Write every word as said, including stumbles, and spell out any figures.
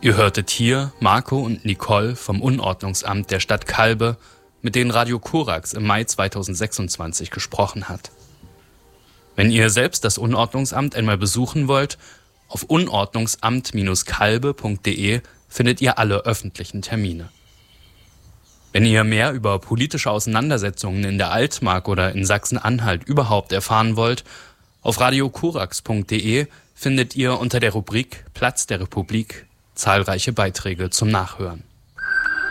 Ihr hörtet hier Marco und Nicole vom Unordnungsamt der Stadt Calbe, mit denen Radio Korax im Mai zweitausendsechsundzwanzig gesprochen hat. Wenn ihr selbst das Unordnungsamt einmal besuchen wollt, auf unordnungsamt calbe punkt de findet ihr alle öffentlichen Termine. Wenn ihr mehr über politische Auseinandersetzungen in der Altmark oder in Sachsen-Anhalt überhaupt erfahren wollt, auf radio korax punkt de findet ihr unter der Rubrik Platz der Republik zahlreiche Beiträge zum Nachhören.